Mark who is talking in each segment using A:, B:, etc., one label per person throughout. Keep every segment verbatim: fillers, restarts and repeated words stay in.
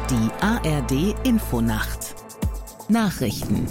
A: Die A R D-Infonacht Nachrichten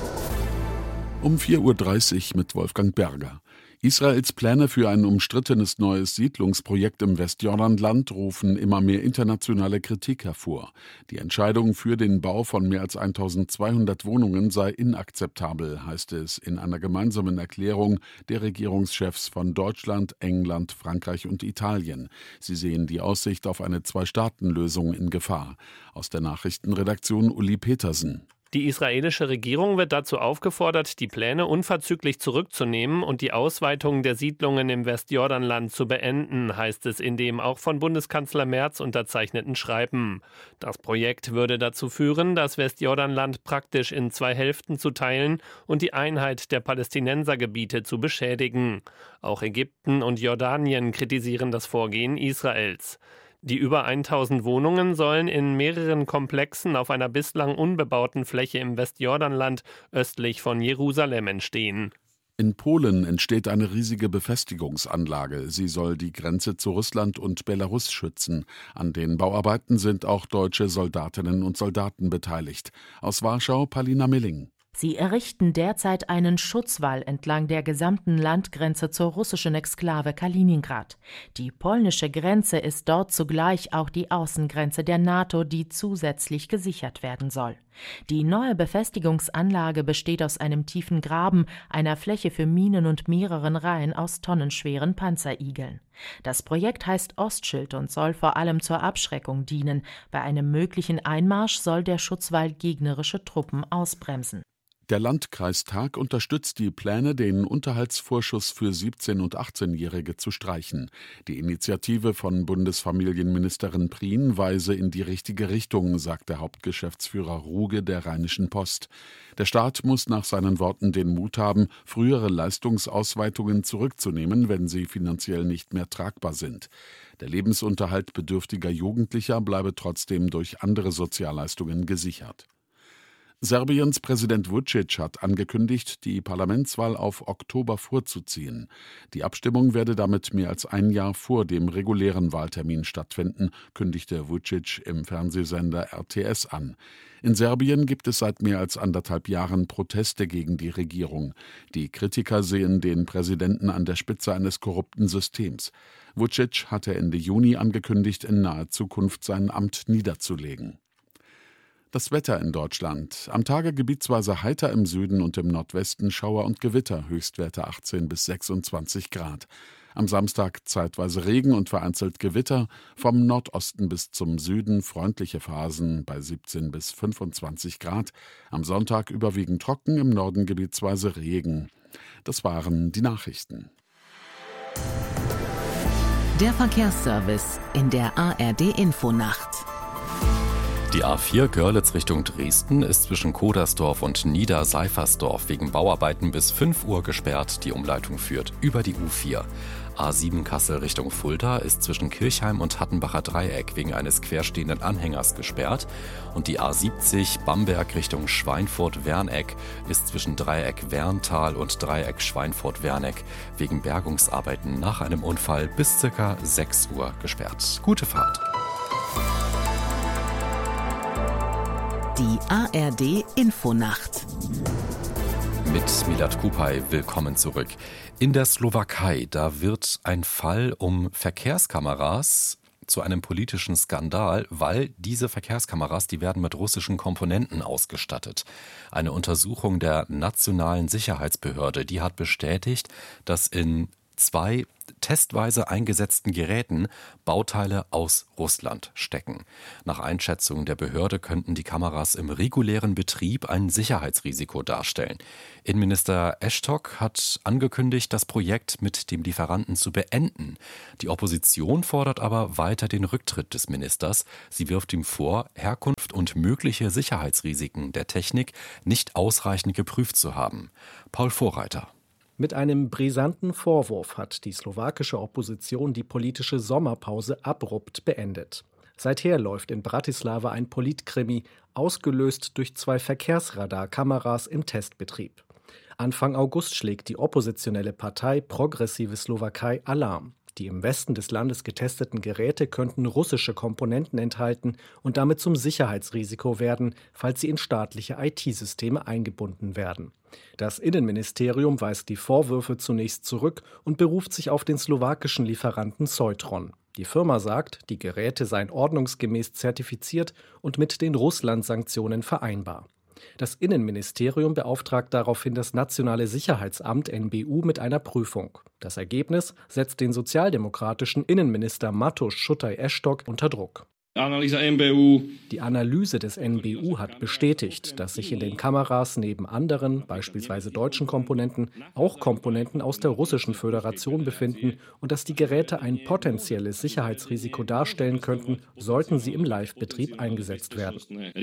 B: Um vier Uhr dreißig mit Wolfgang Berger. Israels Pläne für ein umstrittenes neues Siedlungsprojekt im Westjordanland rufen immer mehr internationale Kritik hervor. Die Entscheidung für den Bau von mehr als eintausendzweihundert Wohnungen sei inakzeptabel, heißt es in einer gemeinsamen Erklärung der Regierungschefs von Deutschland, England, Frankreich und Italien. Sie sehen die Aussicht auf eine Zwei-Staaten-Lösung in Gefahr. Aus der Nachrichtenredaktion Uli Petersen.
C: Die israelische Regierung wird dazu aufgefordert, die Pläne unverzüglich zurückzunehmen und die Ausweitung der Siedlungen im Westjordanland zu beenden, heißt es in dem auch von Bundeskanzler Merz unterzeichneten Schreiben. Das Projekt würde dazu führen, das Westjordanland praktisch in zwei Hälften zu teilen und die Einheit der Palästinensergebiete zu beschädigen. Auch Ägypten und Jordanien kritisieren das Vorgehen Israels. Die über tausend Wohnungen sollen in mehreren Komplexen auf einer bislang unbebauten Fläche im Westjordanland östlich von Jerusalem entstehen.
B: In Polen entsteht eine riesige Befestigungsanlage. Sie soll die Grenze zu Russland und Belarus schützen. An den Bauarbeiten sind auch deutsche Soldatinnen und Soldaten beteiligt. Aus Warschau Palina Milling.
D: Sie errichten derzeit einen Schutzwall entlang der gesamten Landgrenze zur russischen Exklave Kaliningrad. Die polnische Grenze ist dort zugleich auch die Außengrenze der NATO, die zusätzlich gesichert werden soll. Die neue Befestigungsanlage besteht aus einem tiefen Graben, einer Fläche für Minen und mehreren Reihen aus tonnenschweren Panzerigeln. Das Projekt heißt Ostschild und soll vor allem zur Abschreckung dienen. Bei einem möglichen Einmarsch soll der Schutzwall gegnerische Truppen ausbremsen.
B: Der Landkreistag unterstützt die Pläne, den Unterhaltsvorschuss für siebzehn- und achtzehnjährige zu streichen. Die Initiative von Bundesfamilienministerin Prien weise in die richtige Richtung, sagt der Hauptgeschäftsführer Ruge der Rheinischen Post. Der Staat muss nach seinen Worten den Mut haben, frühere Leistungsausweitungen zurückzunehmen, wenn sie finanziell nicht mehr tragbar sind. Der Lebensunterhalt bedürftiger Jugendlicher bleibe trotzdem durch andere Sozialleistungen gesichert. Serbiens Präsident Vučić hat angekündigt, die Parlamentswahl auf Oktober vorzuziehen. Die Abstimmung werde damit mehr als ein Jahr vor dem regulären Wahltermin stattfinden, kündigte Vučić im Fernsehsender R T S an. In Serbien gibt es seit mehr als anderthalb Jahren Proteste gegen die Regierung. Die Kritiker sehen den Präsidenten an der Spitze eines korrupten Systems. Vučić hatte Ende Juni angekündigt, in naher Zukunft sein Amt niederzulegen. Das Wetter in Deutschland. Am Tage gebietsweise heiter im Süden und im Nordwesten Schauer und Gewitter, Höchstwerte achtzehn bis sechsundzwanzig Grad. Am Samstag zeitweise Regen und vereinzelt Gewitter, vom Nordosten bis zum Süden freundliche Phasen bei siebzehn bis fünfundzwanzig Grad. Am Sonntag überwiegend trocken, im Norden gebietsweise Regen. Das waren die Nachrichten.
A: Der Verkehrsservice in der A R D-Infonacht.
E: Die A vier Görlitz Richtung Dresden ist zwischen Kodersdorf und Niederseifersdorf wegen Bauarbeiten bis fünf Uhr gesperrt. Die Umleitung führt über die U vier. A sieben Kassel Richtung Fulda ist zwischen Kirchheim und Hattenbacher Dreieck wegen eines querstehenden Anhängers gesperrt. Und die A siebzig Bamberg Richtung Schweinfurt-Werneck ist zwischen Dreieck Werntal und Dreieck Schweinfurt-Werneck wegen Bergungsarbeiten nach einem Unfall bis ca. sechs Uhr gesperrt. Gute Fahrt!
A: Die A R D-Infonacht.
E: Mit Milad Kupay, willkommen zurück. In der Slowakei, da wird ein Fall um Verkehrskameras zu einem politischen Skandal, weil diese Verkehrskameras, die werden mit russischen Komponenten ausgestattet. Eine Untersuchung der Nationalen Sicherheitsbehörde, die hat bestätigt, dass in zwei testweise eingesetzten Geräten Bauteile aus Russland stecken. Nach Einschätzung der Behörde könnten die Kameras im regulären Betrieb ein Sicherheitsrisiko darstellen. Innenminister Eštok hat angekündigt, das Projekt mit dem Lieferanten zu beenden. Die Opposition fordert aber weiter den Rücktritt des Ministers. Sie wirft ihm vor, Herkunft und mögliche Sicherheitsrisiken der Technik nicht ausreichend geprüft zu haben. Paul Vorreiter.
F: Mit einem brisanten Vorwurf hat die slowakische Opposition die politische Sommerpause abrupt beendet. Seither läuft in Bratislava ein Politkrimi, ausgelöst durch zwei Verkehrsradarkameras im Testbetrieb. Anfang August schlägt die oppositionelle Partei Progressive Slowakei Alarm. Die im Westen des Landes getesteten Geräte könnten russische Komponenten enthalten und damit zum Sicherheitsrisiko werden, falls sie in staatliche I T-Systeme eingebunden werden. Das Innenministerium weist die Vorwürfe zunächst zurück und beruft sich auf den slowakischen Lieferanten Seutron. Die Firma sagt, die Geräte seien ordnungsgemäß zertifiziert und mit den Russland-Sanktionen vereinbar. Das Innenministerium beauftragt daraufhin das Nationale Sicherheitsamt N B U mit einer Prüfung. Das Ergebnis setzt den sozialdemokratischen Innenminister Matos Šutaj-Eštok unter Druck. Die Analyse des N B U hat bestätigt, dass sich in den Kameras neben anderen, beispielsweise deutschen Komponenten, auch Komponenten aus der Russischen Föderation befinden und dass die Geräte ein potenzielles Sicherheitsrisiko darstellen könnten, sollten sie im Live-Betrieb eingesetzt werden.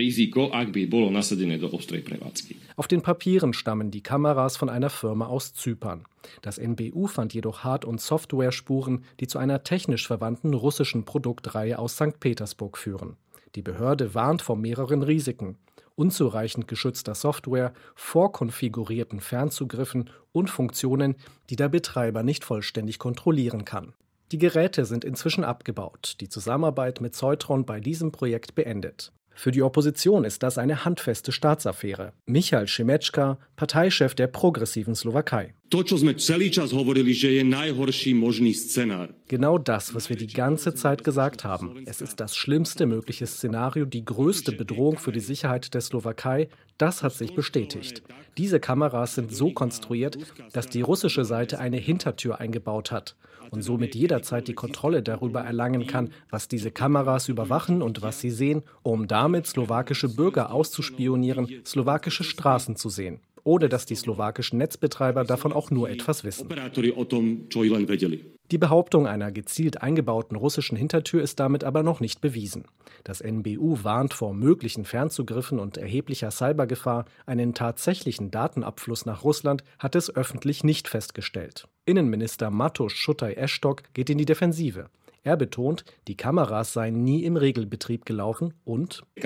F: Auf den Papieren stammen die Kameras von einer Firma aus Zypern. Das N B U fand jedoch Hard- und Software-Spuren, die zu einer technisch verwandten russischen Produktreihe aus Sankt Petersburg führen. Die Behörde warnt vor mehreren Risiken: unzureichend geschützter Software, vorkonfigurierten Fernzugriffen und Funktionen, die der Betreiber nicht vollständig kontrollieren kann. Die Geräte sind inzwischen abgebaut, die Zusammenarbeit mit Seutron bei diesem Projekt beendet. Für die Opposition ist das eine handfeste Staatsaffäre. Michal Šimečka, Parteichef der progressiven Slowakei. Genau das, was wir die ganze Zeit gesagt haben. Es ist das schlimmste mögliche Szenario, die größte Bedrohung für die Sicherheit der Slowakei. Das hat sich bestätigt. Diese Kameras sind so konstruiert, dass die russische Seite eine Hintertür eingebaut hat und somit jederzeit die Kontrolle darüber erlangen kann, was diese Kameras überwachen und was sie sehen, um damit slowakische Bürger auszuspionieren, slowakische Straßen zu sehen, ohne dass die slowakischen Netzbetreiber davon auch nur etwas wissen. Die Behauptung einer gezielt eingebauten russischen Hintertür ist damit aber noch nicht bewiesen. Das N B U warnt vor möglichen Fernzugriffen und erheblicher Cybergefahr. Einen tatsächlichen Datenabfluss nach Russland hat es öffentlich nicht festgestellt. Innenminister Matos Šutaj-Eštok geht in die Defensive. Er betont, die Kameras seien nie im Regelbetrieb gelaufen und die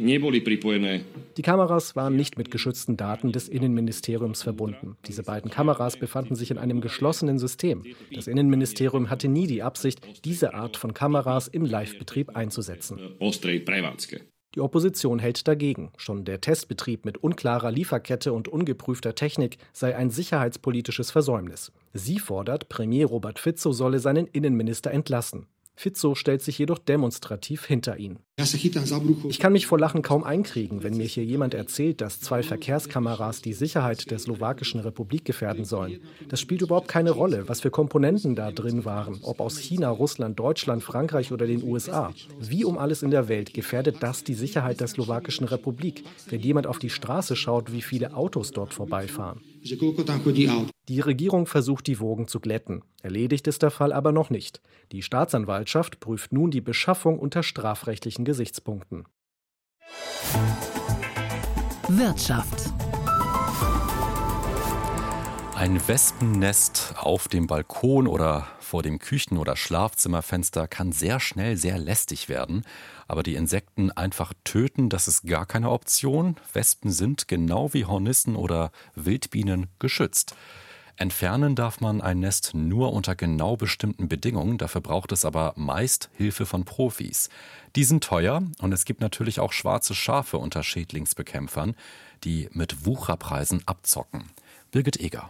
F: Kameras waren nicht mit geschützten Daten des Innenministeriums verbunden. Diese beiden Kameras befanden sich in einem geschlossenen System. Das Innenministerium hatte nie die Absicht, diese Art von Kameras im Live-Betrieb einzusetzen. Die Opposition hält dagegen. Schon der Testbetrieb mit unklarer Lieferkette und ungeprüfter Technik sei ein sicherheitspolitisches Versäumnis. Sie fordert, Premier Robert Fico solle seinen Innenminister entlassen. Fico stellt sich jedoch demonstrativ hinter ihn. Ich kann mich vor Lachen kaum einkriegen, wenn mir hier jemand erzählt, dass zwei Verkehrskameras die Sicherheit der Slowakischen Republik gefährden sollen. Das spielt überhaupt keine Rolle, was für Komponenten da drin waren, ob aus China, Russland, Deutschland, Frankreich oder den U S A. Wie um alles in der Welt gefährdet das die Sicherheit der Slowakischen Republik, wenn jemand auf die Straße schaut, wie viele Autos dort vorbeifahren? Die Regierung versucht, die Wogen zu glätten. Erledigt ist der Fall aber noch nicht. Die Staatsanwaltschaft prüft nun die Beschaffung unter strafrechtlichen Gesichtspunkten.
A: Wirtschaft.
E: Ein Wespennest auf dem Balkon oder vor dem Küchen- oder Schlafzimmerfenster kann sehr schnell sehr lästig werden. Aber die Insekten einfach töten, das ist gar keine Option. Wespen sind genau wie Hornissen oder Wildbienen geschützt. Entfernen darf man ein Nest nur unter genau bestimmten Bedingungen. Dafür braucht es aber meist Hilfe von Profis. Die sind teuer und es gibt natürlich auch schwarze Schafe unter Schädlingsbekämpfern, die mit Wucherpreisen abzocken. Birgit Eger.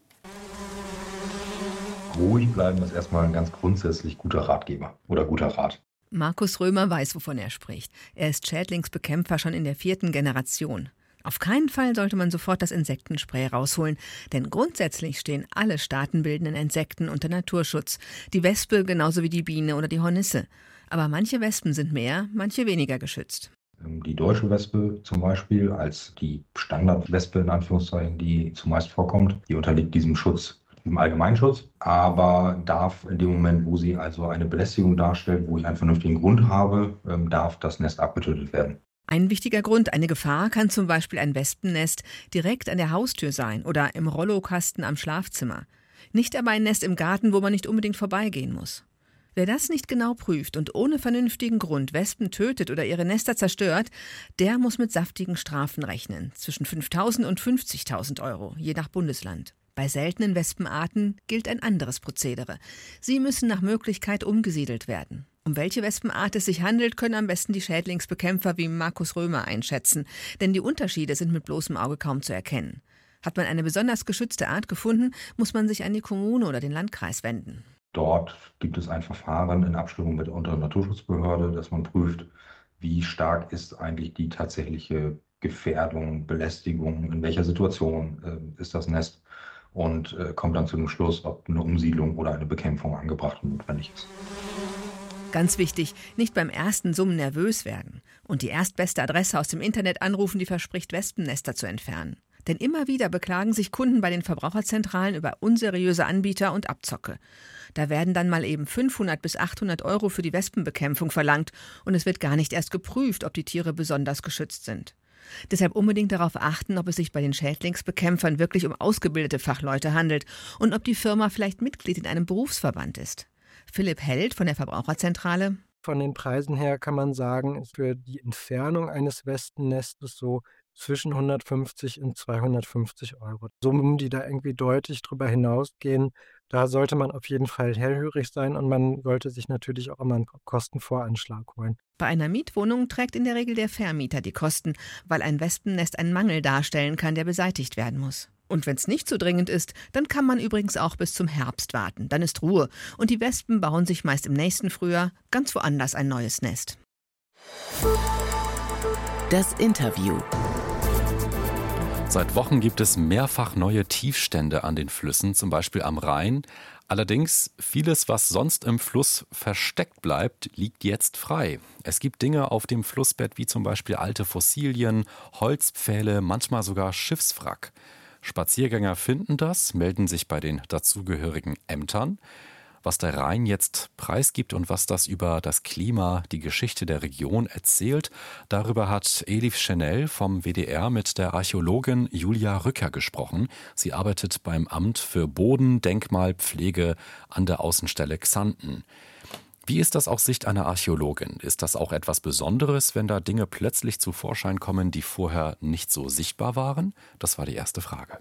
G: Ruhig bleiben ist erstmal ein ganz grundsätzlich guter Ratgeber oder guter Rat.
H: Markus Römer weiß, wovon er spricht. Er ist Schädlingsbekämpfer schon in der vierten Generation. Auf keinen Fall sollte man sofort das Insektenspray rausholen, denn grundsätzlich stehen alle staatenbildenden Insekten unter Naturschutz. Die Wespe genauso wie die Biene oder die Hornisse. Aber manche Wespen sind mehr, manche weniger geschützt.
G: Die deutsche Wespe zum Beispiel als die Standardwespe in Anführungszeichen, die zumeist vorkommt, die unterliegt diesem Schutz. Im Allgemeinschutz, aber darf in dem Moment, wo sie also eine Belästigung darstellt, wo ich einen vernünftigen Grund habe, darf das Nest abgetötet werden.
H: Ein wichtiger Grund, eine Gefahr kann zum Beispiel ein Wespennest direkt an der Haustür sein oder im Rollokasten am Schlafzimmer. Nicht aber ein Nest im Garten, wo man nicht unbedingt vorbeigehen muss. Wer das nicht genau prüft und ohne vernünftigen Grund Wespen tötet oder ihre Nester zerstört, der muss mit saftigen Strafen rechnen, zwischen fünftausend und fünfzigtausend Euro, je nach Bundesland. Bei seltenen Wespenarten gilt ein anderes Prozedere. Sie müssen nach Möglichkeit umgesiedelt werden. Um welche Wespenart es sich handelt, können am besten die Schädlingsbekämpfer wie Markus Römer einschätzen. Denn die Unterschiede sind mit bloßem Auge kaum zu erkennen. Hat man eine besonders geschützte Art gefunden, muss man sich an die Kommune oder den Landkreis wenden.
G: Dort gibt es ein Verfahren in Abstimmung mit der unteren Naturschutzbehörde, dass man prüft, wie stark ist eigentlich die tatsächliche Gefährdung, Belästigung, in welcher Situation äh, ist das Nest und äh, kommt dann zu dem Schluss, ob eine Umsiedlung oder eine Bekämpfung angebracht und notwendig ist.
H: Ganz wichtig, nicht beim ersten Summen nervös werden und die erstbeste Adresse aus dem Internet anrufen, die verspricht, Wespennester zu entfernen. Denn immer wieder beklagen sich Kunden bei den Verbraucherzentralen über unseriöse Anbieter und Abzocke. Da werden dann mal eben fünfhundert bis achthundert Euro für die Wespenbekämpfung verlangt und es wird gar nicht erst geprüft, ob die Tiere besonders geschützt sind. Deshalb unbedingt darauf achten, ob es sich bei den Schädlingsbekämpfern wirklich um ausgebildete Fachleute handelt und ob die Firma vielleicht Mitglied in einem Berufsverband ist. Philipp Held von der Verbraucherzentrale.
I: Von den Preisen her kann man sagen, ist für die Entfernung eines Wespennestes so zwischen hundertfünfzig und zweihundertfünfzig Euro. Summen, die da irgendwie deutlich drüber hinausgehen, da sollte man auf jeden Fall hellhörig sein und man sollte sich natürlich auch immer einen Kostenvoranschlag holen.
H: Bei einer Mietwohnung trägt in der Regel der Vermieter die Kosten, weil ein Wespennest einen Mangel darstellen kann, der beseitigt werden muss. Und wenn es nicht so dringend ist, dann kann man übrigens auch bis zum Herbst warten. Dann ist Ruhe und die Wespen bauen sich meist im nächsten Frühjahr ganz woanders ein neues Nest.
A: Das Interview.
E: Seit Wochen gibt es mehrfach neue Tiefstände an den Flüssen, zum Beispiel am Rhein. Allerdings, vieles, was sonst im Fluss versteckt bleibt, liegt jetzt frei. Es gibt Dinge auf dem Flussbett wie zum Beispiel alte Fossilien, Holzpfähle, manchmal sogar Schiffswrack. Spaziergänger finden das, melden sich bei den dazugehörigen Ämtern. Was der Rhein jetzt preisgibt und was das über das Klima, die Geschichte der Region erzählt, darüber hat Elif Schenell vom W D R mit der Archäologin Julia Rücker gesprochen. Sie arbeitet beim Amt für Bodendenkmalpflege an der Außenstelle Xanten. Wie ist das aus Sicht einer Archäologin? Ist das auch etwas Besonderes, wenn da Dinge plötzlich zu Vorschein kommen, die vorher nicht so sichtbar waren? Das war die erste Frage.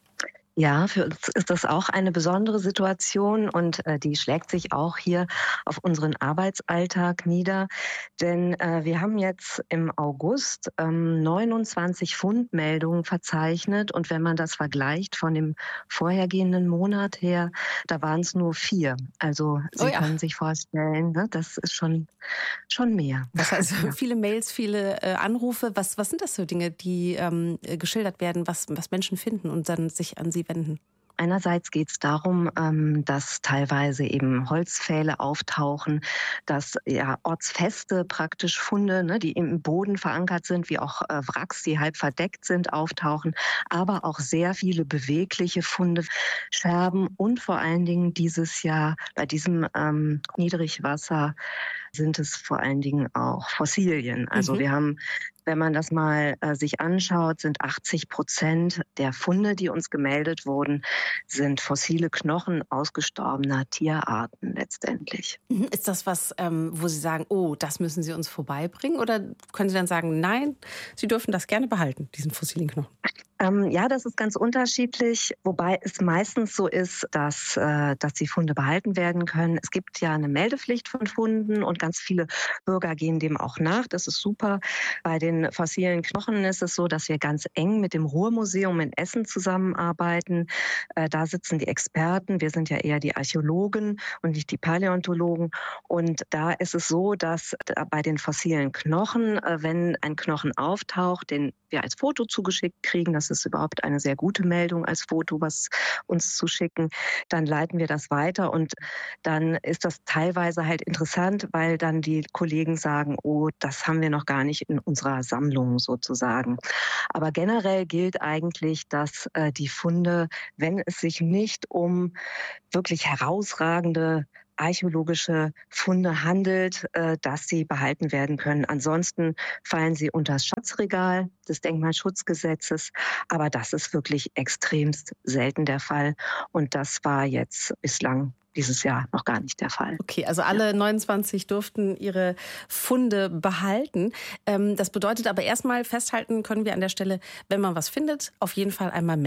J: Ja, für uns ist das auch eine besondere Situation und äh, die schlägt sich auch hier auf unseren Arbeitsalltag nieder. Denn äh, wir haben jetzt im August ähm, neunundzwanzig Fundmeldungen verzeichnet und wenn man das vergleicht von dem vorhergehenden Monat her, da waren es nur vier. Also Sie oh ja. können sich vorstellen, ne, das ist schon, schon mehr.
K: Das heißt, viele Mails, viele äh, Anrufe. Was, was sind das für Dinge, die ähm, geschildert werden, was, was Menschen finden und dann sich an sie wenden?
J: Einerseits geht es darum, dass teilweise eben Holzpfähle auftauchen, dass ja ortsfeste praktisch Funde, ne, die im Boden verankert sind, wie auch äh, Wracks, die halb verdeckt sind, auftauchen, aber auch sehr viele bewegliche Funde, Scherben und vor allen Dingen dieses Jahr bei diesem ähm, Niedrigwasser sind es vor allen Dingen auch Fossilien. Also mhm. wir haben, wenn man das mal äh, sich anschaut, sind achtzig Prozent der Funde, die uns gemeldet wurden, sind fossile Knochen ausgestorbener Tierarten letztendlich.
K: Ist das was, ähm, wo Sie sagen, oh, das müssen Sie uns vorbeibringen? Oder können Sie dann sagen, nein, Sie dürfen das gerne behalten, diesen fossilen Knochen?
J: Ähm, ja, das ist ganz unterschiedlich, wobei es meistens so ist, dass, äh, dass die Funde behalten werden können. Es gibt ja eine Meldepflicht von Funden und ganz viele Bürger gehen dem auch nach. Das ist super. Bei den fossilen Knochen ist es so, dass wir ganz eng mit dem Ruhrmuseum in Essen zusammenarbeiten. Äh, da sitzen die Experten. Wir sind ja eher die Archäologen und nicht die Paläontologen. Und da ist es so, dass bei den fossilen Knochen, äh, wenn ein Knochen auftaucht, den wir als Foto zugeschickt kriegen, das ist überhaupt eine sehr gute Meldung als Foto, was uns zu schicken, dann leiten wir das weiter und dann ist das teilweise halt interessant, weil dann die Kollegen sagen, oh, das haben wir noch gar nicht in unserer Sammlung sozusagen. Aber generell gilt eigentlich, dass äh, die Funde, wenn es sich nicht um wirklich herausragende archäologische Funde handelt, äh, dass sie behalten werden können. Ansonsten fallen sie unter das Schatzregal des Denkmalschutzgesetzes, aber das ist wirklich extremst selten der Fall und das war jetzt bislang dieses Jahr noch gar nicht der Fall.
K: Okay, also alle ja. neunundzwanzig durften ihre Funde behalten. Ähm, das bedeutet aber erstmal, festhalten können wir an der Stelle, wenn man was findet, auf jeden Fall einmal melden.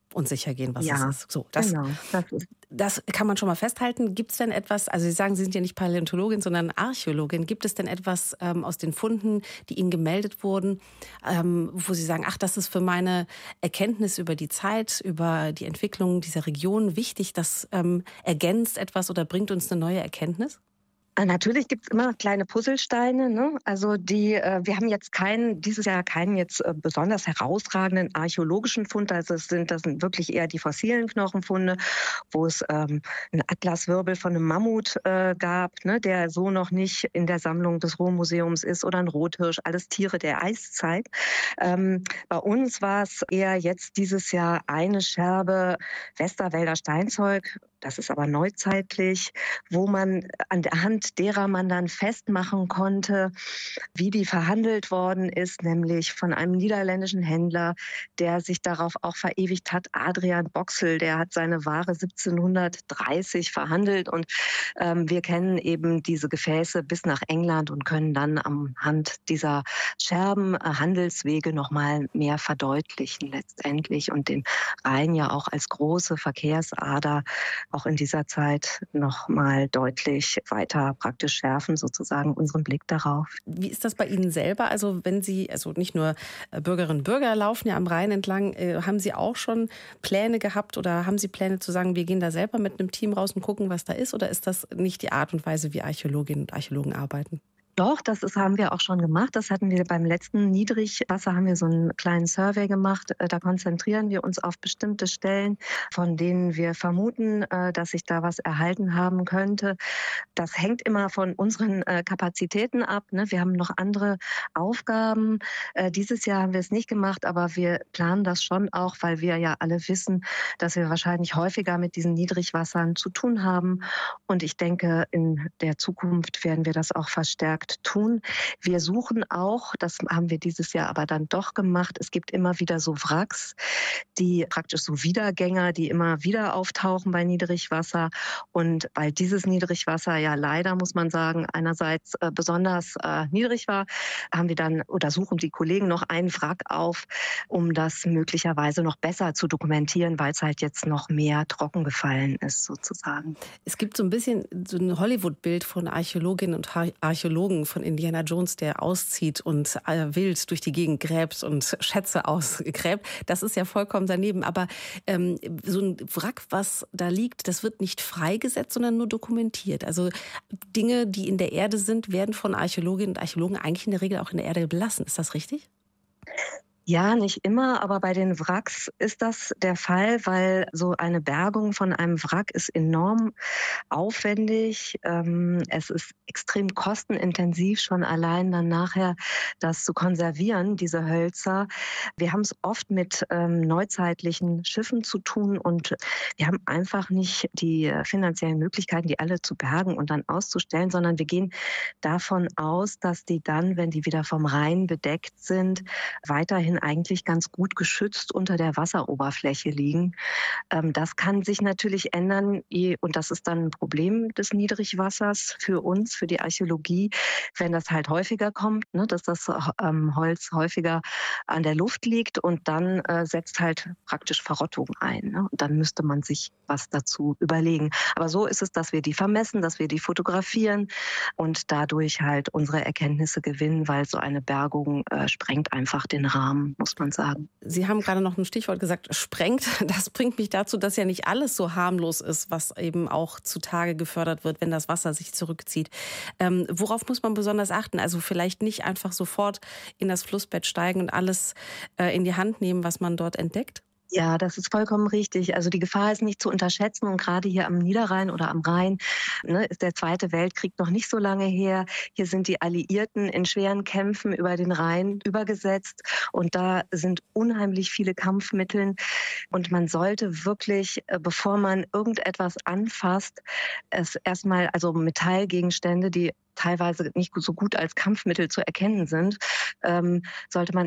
K: und sicher gehen, was
J: Ja,
K: es ist. So, das,
J: genau. Das ist
K: das kann man schon mal festhalten. Gibt es denn etwas, also Sie sagen, Sie sind ja nicht Paläontologin, sondern Archäologin. Gibt es denn etwas ähm, aus den Funden, die Ihnen gemeldet wurden, ähm, wo Sie sagen, ach, das ist für meine Erkenntnis über die Zeit, über die Entwicklung dieser Region wichtig, das ähm, ergänzt etwas oder bringt uns eine neue Erkenntnis?
J: Natürlich gibt es immer kleine Puzzlesteine, ne? Also die, äh, wir haben jetzt keinen, dieses Jahr keinen jetzt äh, besonders herausragenden archäologischen Fund. Also es sind, das sind wirklich eher die fossilen Knochenfunde, wo es ähm, einen Atlaswirbel von einem Mammut äh, gab, ne, der so noch nicht in der Sammlung des Ruhrmuseums ist, oder ein Rothirsch, alles Tiere der Eiszeit. Ähm, bei uns war es eher jetzt dieses Jahr eine Scherbe Westerwälder Steinzeug. Das ist aber neuzeitlich, wo man an der Hand derer man dann festmachen konnte, wie die verhandelt worden ist, nämlich von einem niederländischen Händler, der sich darauf auch verewigt hat, Adrian Boxel, der hat seine Ware siebzehnhundertdreißig verhandelt und ähm, wir kennen eben diese Gefäße bis nach England und können dann anhand dieser Scherben äh, Handelswege nochmal mehr verdeutlichen letztendlich und den Rhein ja auch als große Verkehrsader auch in dieser Zeit noch mal deutlich weiter praktisch schärfen, sozusagen unseren Blick darauf.
K: Wie ist das bei Ihnen selber? Also wenn Sie, also nicht nur Bürgerinnen und Bürger laufen ja am Rhein entlang, äh, haben Sie auch schon Pläne gehabt oder haben Sie Pläne zu sagen, wir gehen da selber mit einem Team raus und gucken, was da ist? Oder ist das nicht die Art und Weise, wie Archäologinnen und Archäologen arbeiten?
J: Doch, das ist, haben wir auch schon gemacht. Das hatten wir beim letzten Niedrigwasser, haben wir so einen kleinen Survey gemacht. Da konzentrieren wir uns auf bestimmte Stellen, von denen wir vermuten, dass sich da was erhalten haben könnte. Das hängt immer von unseren Kapazitäten ab. Wir haben noch andere Aufgaben. Dieses Jahr haben wir es nicht gemacht, aber wir planen das schon auch, weil wir ja alle wissen, dass wir wahrscheinlich häufiger mit diesen Niedrigwassern zu tun haben. Und ich denke, in der Zukunft werden wir das auch verstärkt tun. Wir suchen auch, das haben wir dieses Jahr aber dann doch gemacht, es gibt immer wieder so Wracks, die praktisch so Wiedergänger, die immer wieder auftauchen bei Niedrigwasser. Und weil dieses Niedrigwasser ja leider, muss man sagen, einerseits äh, besonders äh, niedrig war, haben wir dann oder suchen die Kollegen noch einen Wrack auf, um das möglicherweise noch besser zu dokumentieren, weil es halt jetzt noch mehr trocken gefallen ist sozusagen.
K: Es gibt so ein bisschen so ein Hollywood-Bild von Archäologinnen und Archäologen von Indiana Jones, der auszieht und äh, wild durch die Gegend gräbt und Schätze ausgräbt. Das ist ja vollkommen daneben. Aber ähm, so ein Wrack, was da liegt, das wird nicht freigesetzt, sondern nur dokumentiert. Also Dinge, die in der Erde sind, werden von Archäologinnen und Archäologen eigentlich in der Regel auch in der Erde belassen. Ist das richtig?
J: Ja, nicht immer, aber bei den Wracks ist das der Fall, weil so eine Bergung von einem Wrack ist enorm aufwendig. Ähm, es ist extrem kostenintensiv, schon allein dann nachher das zu konservieren, diese Hölzer. Wir haben es oft mit ähm, neuzeitlichen Schiffen zu tun und wir haben einfach nicht die finanziellen Möglichkeiten, die alle zu bergen und dann auszustellen, sondern wir gehen davon aus, dass die dann, wenn die wieder vom Rhein bedeckt sind, weiterhin eigentlich ganz gut geschützt unter der Wasseroberfläche liegen. Ähm, das kann sich natürlich ändern und das ist dann ein Problem des Niedrigwassers für uns, für die Archäologie, wenn das halt häufiger kommt, ne, dass das ähm, Holz häufiger an der Luft liegt und dann äh, setzt halt praktisch Verrottung ein. Ne? Und dann müsste man sich was dazu überlegen. Aber so ist es, dass wir die vermessen, dass wir die fotografieren und dadurch halt unsere Erkenntnisse gewinnen, weil so eine Bergung äh, sprengt einfach den Rahmen, muss man sagen.
K: Sie haben gerade noch ein Stichwort gesagt, sprengt. Das bringt mich dazu, dass ja nicht alles so harmlos ist, was eben auch zutage gefördert wird, wenn das Wasser sich zurückzieht. Ähm, worauf muss man besonders achten? Also vielleicht nicht einfach sofort in das Flussbett steigen und alles äh, in die Hand nehmen, was man dort entdeckt?
J: Ja, das ist vollkommen richtig. Also die Gefahr ist nicht zu unterschätzen und gerade hier am Niederrhein oder am Rhein ne, ist der Zweite Weltkrieg noch nicht so lange her. Hier sind die Alliierten in schweren Kämpfen über den Rhein übergesetzt und da sind unheimlich viele Kampfmittel und man sollte wirklich, bevor man irgendetwas anfasst, es erstmal, also Metallgegenstände, die teilweise nicht so gut als Kampfmittel zu erkennen sind, ähm, sollte man